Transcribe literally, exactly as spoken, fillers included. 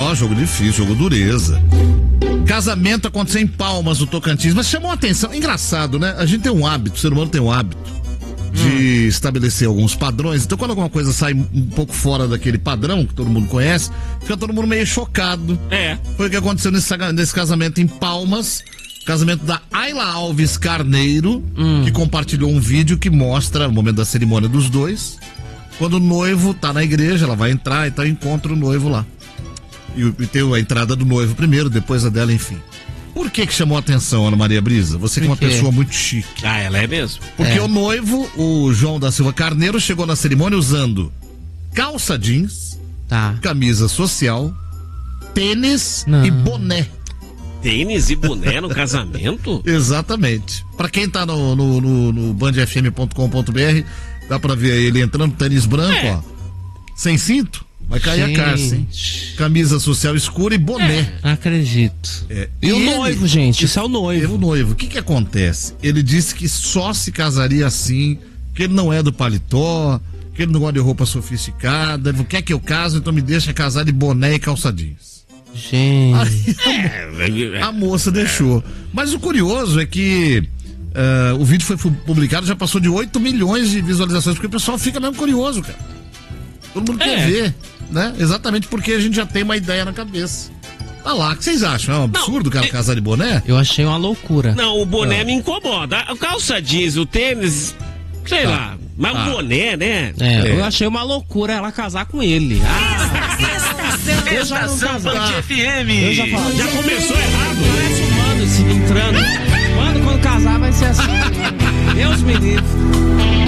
Ó, jogo difícil, jogo dureza. Casamento aconteceu em Palmas, no Tocantins, mas chamou a atenção. Engraçado, né? A gente tem um hábito, o ser humano tem um hábito de hum. estabelecer alguns padrões. Então, quando alguma coisa sai um pouco fora daquele padrão que todo mundo conhece, fica todo mundo meio chocado. É. Foi o que aconteceu nesse, nesse casamento em Palmas. Casamento da Ayla Alves Carneiro, hum. que compartilhou um vídeo que mostra o momento da cerimônia dos dois. Quando o noivo tá na igreja, ela vai entrar, então encontra o noivo lá. E, e tem a entrada do noivo primeiro, depois a dela, enfim. Por que que chamou a atenção, Ana Maria Brisa? Você que é uma pessoa muito chique. Ah, ela é mesmo? Porque é. o noivo, o João da Silva Carneiro, chegou na cerimônia usando calça jeans, tá. camisa social, tênis Não. e boné. Tênis e boné no casamento? Exatamente. Pra quem tá no, no, no, no band f m ponto com ponto b r, dá pra ver ele entrando, tênis branco, é. ó. Sem cinto, vai cair gente. a calça, hein? Camisa social escura e boné. É. Não acredito. É. E, e o ele, noivo, gente? Isso é o noivo. É o noivo. O que que acontece? Ele disse que só se casaria assim, que ele não é do paletó, que ele não gosta de roupa sofisticada. Ele quer que eu case, então me deixa casar de boné e calça jeans. Gente. Aí, a, a moça deixou. Mas o curioso é que uh, o vídeo foi publicado, já passou de oito milhões de visualizações, porque o pessoal fica mesmo curioso, cara. Todo mundo é. quer ver, né? Exatamente porque a gente já tem uma ideia na cabeça. Tá lá, o que vocês acham? É um absurdo o cara eu... casar de boné? Eu achei uma loucura. Não, o boné ah. me incomoda. A calça jeans, o tênis, sei ah. lá. Mas ah. o boné, né? É, é, eu achei uma loucura ela casar com ele. Ah. Eu já não casar. F M. Eu já, falo, já começou errado. Parece um mano se entrando. Mano, quando casar vai ser assim. Deus me livre.